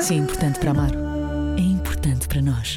Se é importante para Amaro, é importante para nós.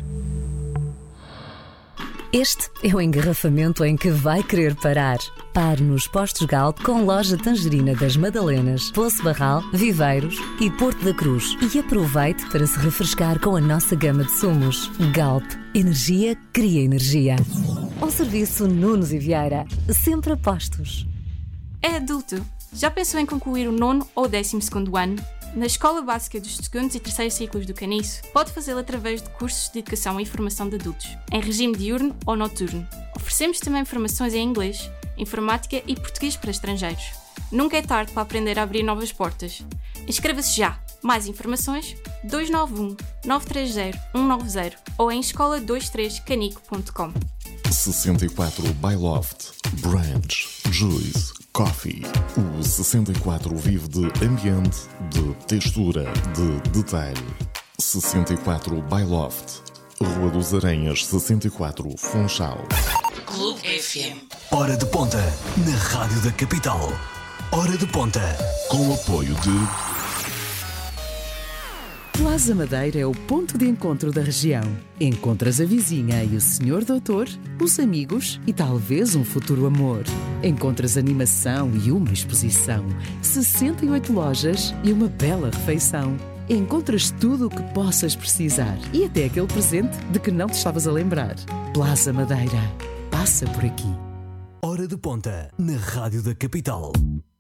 Este é o engarrafamento em que vai querer parar. Pare nos postos Galp com loja Tangerina das Madalenas, Poço Barral, Viveiros e Porto da Cruz. E aproveite para se refrescar com a nossa gama de sumos. Galp. Energia cria energia. Ao serviço Nunes e Vieira. Sempre a postos. É adulto. Já pensou em concluir o 9º ou 12º ano? Na Escola Básica dos 2º e 3º ciclos do Caniço, pode fazê-lo através de cursos de educação e formação de adultos, em regime diurno ou noturno. Oferecemos também formações em inglês, informática e português para estrangeiros. Nunca é tarde para aprender a abrir novas portas. Inscreva-se já! Mais informações 291 930 190 ou em escola23canico.com. 64 Byloft, Branch, Juice, Coffee. O 64 vive de ambiente, de textura, de detalhe. 64 Byloft, Rua dos Aranhas, 64, Funchal. Clube FM. Hora de ponta na Rádio da Capital. Hora de ponta. Com o apoio de Plaza Madeira é o ponto de encontro da região. Encontras a vizinha e o senhor doutor, os amigos e talvez um futuro amor. Encontras animação e uma exposição, 68 lojas e uma bela refeição. Encontras tudo o que possas precisar e até aquele presente de que não te estavas a lembrar. Plaza Madeira. Passa por aqui. Hora de ponta na Rádio da Capital.